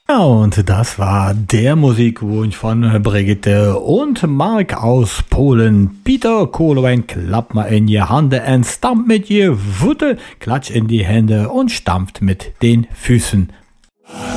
Ja, und das war der Musikwunsch von Brigitte und Mark aus Polen. Peter Kohlwein, klappt mal in die Hände und stammt mit ihr Wutte, klatscht in die Hände und stampft mit den Füßen.